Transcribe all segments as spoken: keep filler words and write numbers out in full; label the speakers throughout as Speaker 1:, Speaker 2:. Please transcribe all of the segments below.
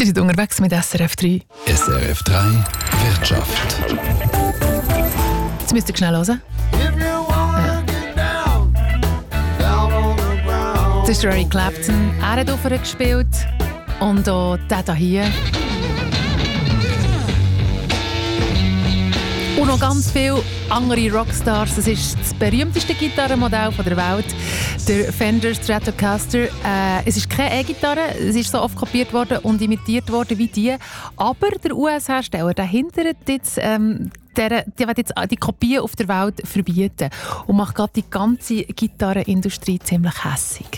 Speaker 1: Ihr seid unterwegs mit S R F drei.
Speaker 2: S R F drei Wirtschaft.
Speaker 1: Jetzt müsst ihr schnell hören. Ja. Das ist Eric Clapton. Er hat aufhören gespielt. Und auch der hier. Und noch ganz viele andere Rockstars. Das ist das berühmteste Gitarrenmodell der Welt, der Fender Stratocaster. Äh, es ist keine E-Gitarre, es ist so oft kopiert worden und imitiert worden wie die. Aber der U S-Hersteller, der hindert jetzt, ähm, der, der will jetzt die Kopien auf der Welt verbieten und macht gerade die ganze Gitarrenindustrie ziemlich hässig.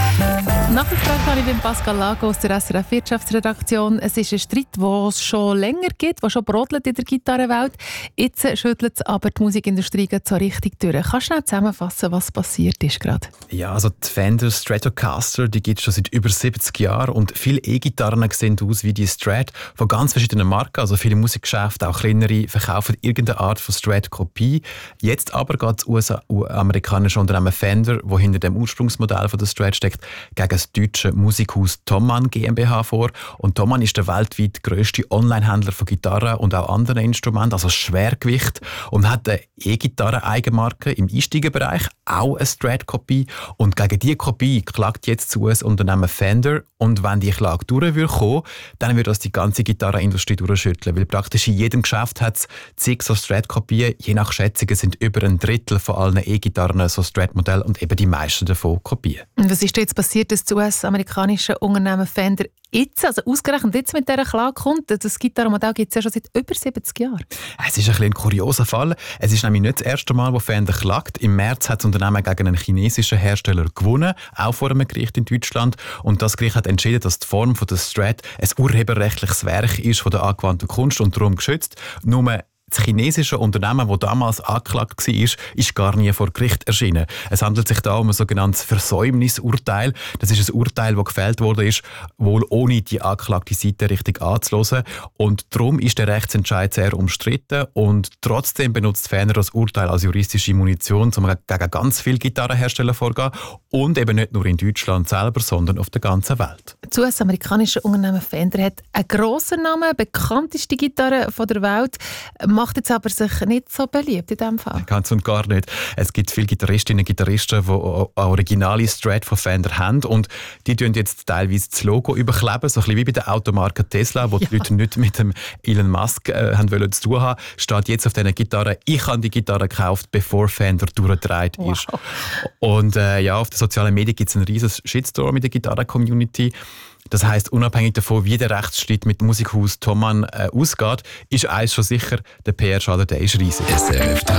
Speaker 1: Nachgefragt habe ich beim Pascal Lago aus der S R F Wirtschaftsredaktion. Es ist ein Streit, den es schon länger gibt, der schon brodelt in der Gitarrenwelt. Jetzt schüttelt es aber die Musikindustrie so richtig durch. Kannst du schnell zusammenfassen, was passiert ist gerade?
Speaker 3: Ja, also die Fender Stratocaster, die gibt es schon seit über siebzig Jahren und viele E-Gitarren sehen aus wie die Strat von ganz verschiedenen Marken. Also viele Musikgeschäfte, auch kleinere, verkaufen irgendeine Art von Strat-Kopie. Jetzt aber geht das U S-amerikanische Unternehmen Fender, das hinter dem Ursprungsmodell von der Strat steckt, gegen das deutsche Musikhaus Thomann GmbH vor. Und Thomann ist der weltweit grösste Onlinehändler von Gitarren und auch anderen Instrumenten, also Schwergewicht, und hat eine E-Gitarren-Eigenmarke im Einsteigerbereich, auch eine Strat-Kopie. Und gegen diese Kopie klagt jetzt das U S-Unternehmen Fender. Und wenn die Klage durch würde kommen, dann würde das die ganze Gitarrenindustrie durchschütteln, weil praktisch in jedem Geschäft hat es zig so Strat-Kopien. Je nach Schätzungen sind über ein Drittel von allen E-Gitarren so Strat-Modelle und eben die meisten davon Kopien.
Speaker 1: Und was ist jetzt passiert, dass das U S-amerikanische Unternehmen Fender jetzt, also ausgerechnet jetzt mit dieser Klage kommt? Das Gitarrenmodell gibt es ja schon seit über siebzig Jahren.
Speaker 3: Es ist ein, bisschen ein kurioser Fall. Es ist nämlich nicht das erste Mal, wo Fender klagt. Im März hat das Unternehmen gegen einen chinesischen Hersteller gewonnen, auch vor einem Gericht in Deutschland. Und das Gericht hat entschieden, dass die Form von der Strat ein urheberrechtliches Werk ist von der angewandten Kunst und darum geschützt. Nur das chinesische Unternehmen, das damals angeklagt war, ist gar nie vor Gericht erschienen. Es handelt sich da um ein sogenanntes Versäumnisurteil. Das ist ein Urteil, das gefällt wurde, ist, wohl ohne die angeklagte Seite richtig anzuhören. Und darum ist der Rechtsentscheid sehr umstritten. Und trotzdem benutzt Fender das Urteil als juristische Munition, um gegen ganz viele Gitarrenhersteller vorzugehen. Und eben nicht nur in Deutschland selber, sondern auf der ganzen Welt.
Speaker 1: Das U S-amerikanische Unternehmen Fender hat einen grossen Namen, bekannteste Gitarre der Welt, macht jetzt aber sich nicht so beliebt in diesem Fall.
Speaker 3: Ganz und gar nicht. Es gibt viele Gitarristinnen und Gitarristen, die originale Strat von Fender haben und die tun jetzt teilweise das Logo überkleben, so ein bisschen wie bei der Automarke Tesla, wo ja. die Leute nicht mit dem Elon Musk äh, haben wollen zu tun haben, steht jetzt auf diesen Gitarren, ich habe die Gitarre gekauft, bevor Fender durchgedreht wow. ist. Und äh, ja, auf den sozialen Medien gibt es einen riesen Shitstorm in der Gitarren-Community. Das heisst, unabhängig davon, wie der Rechtsstreit mit dem Musikhaus Thomann äh, ausgeht, ist eins schon sicher, der P R-Schaden ist riesig.
Speaker 2: S R F drei